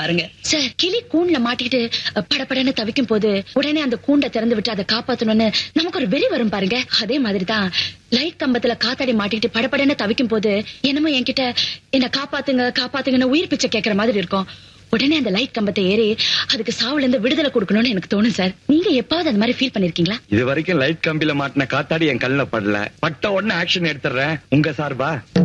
பாருங்க சார். கிளி கூண்டுல மாட்டிக்கிட்டு படபடன்னு தவிக்கும் போது உடனே அந்த கூண்டை திறந்து விட்டு அதை காப்பாத்தணும்னு நமக்கு ஒரு வெறி வரும் பாருங்க. அதே மாதிரிதான் லைட் கம்பத்துல காத்தாடி மாட்டிக்கிட்டு படபடன்னு தவிக்கும் போது என்னமோ என்கிட்ட என்ன காப்பாத்துங்க காப்பாத்துங்கன்னு உயிர் பிச்சை கேட்கற மாதிரி இருக்கும். உடனே அந்த லைட் கம்பத்தை ஏறி அதுக்கு சாவுல இருந்து விடுதலை கொடுக்கணும்னு எனக்கு தோணும் சார். நீங்க எப்பாவது அந்த மாதிரி ஃபீல் பண்ணிருக்கீங்களா? இது வரைக்கும் லைட் கம்பியில மாட்டின காத்தாடி என் கல்ல படல. பட்ட உடனே ஆக்ஷன் எடுத்துறேன். உங்க சார்பா